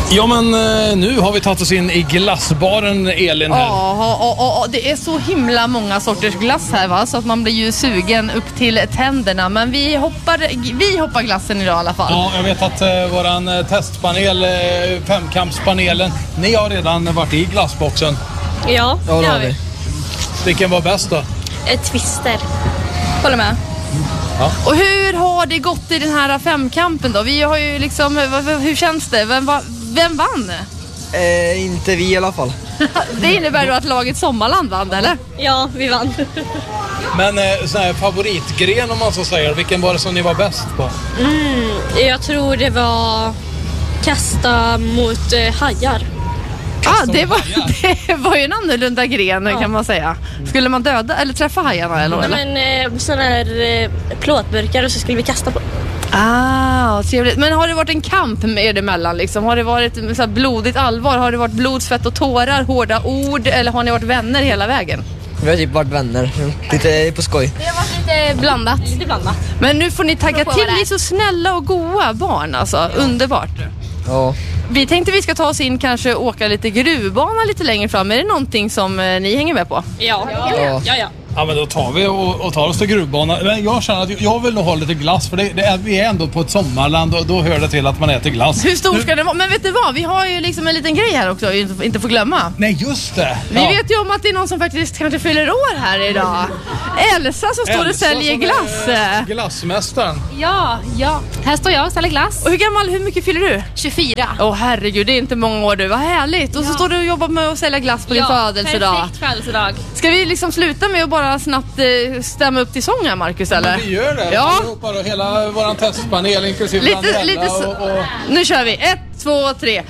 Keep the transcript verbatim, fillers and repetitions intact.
Ja, men nu har vi tagit oss in i glassbaren, Elin här. Ja, och, och, och det är så himla många sorters glass här, va? Så att man blir ju sugen upp till tänderna. Men vi hoppar, vi hoppar glassen idag i alla fall. Ja, jag vet att uh, våran uh, testpanel, uh, femkampspanelen, ni har redan varit i glassboxen. Ja, ja det har vi. Vilken var bäst då? Ett twister. Håller med. Ja. Och hur har det gått i den här femkampen då? Vi har ju liksom, hur känns det? Vem, va, vem vann? Eh, inte vi i alla fall. Det innebär då att laget Sommarland vann, eller? Ja, vi vann. Men eh, sån här favoritgren om man så säger, vilken var det som ni var bäst på? Mm, jag tror det var kasta mot eh, hajar. Ja, ah, det, var, det var ju en annorlunda gren, ja. Kan man säga. Skulle man döda eller träffa hajarna? Eller, eller? Nej, men eh, sådana här eh, plåtburkar och så skulle vi kasta på. Ah, trevligt. Men har det varit en kamp med er emellan? Liksom? Har det varit så här blodigt allvar? Har det varit blod, svett och tårar, hårda ord? Eller har ni varit vänner hela vägen? Vi har typ varit vänner, lite på skoj. Det har varit lite blandat. Lite blandat. Men nu får ni tagga till, ni är så snälla och goa barn alltså, ja. Underbart. Ja. Vi tänkte vi ska ta oss in, kanske åka lite gruvbana lite längre fram. Är det någonting som eh, ni hänger med på? Ja, ja, ja. ja, ja. Ja, men då tar vi och, och tar oss till gruvbanan. Men jag känner att jag vill nog ha lite glass, för det, det är, vi är ändå på ett sommarland och då hör det till att man äter glass. Hur stor ska den vara? Men vet du vad? Vi har ju liksom en liten grej här också, inte, inte får glömma. Nej, just det. Vi Ja. vet ju om att det är någon som faktiskt kanske fyller år här idag. Elsa som står och Elsa säljer som glass. är glassmästaren. Ja, ja. Här står jag och säljer glass. Och hur gammal, hur mycket fyller du? tjugofyra. Åh oh, herregud, det är inte många år du. Vad härligt. Och så Ja. står du och jobbar med att sälja glass på din Ja, födelsedag. perfekt födelsedag. Ska vi liksom sluta med att bara snabbt eh, stämma upp till sång här, Marcus, eller? Men vi gör det. Ja. Allihopa då, hela våran testpanel inklusive Lite, Daniela lite så. och, och... Nu kör vi. Ett, två, tre.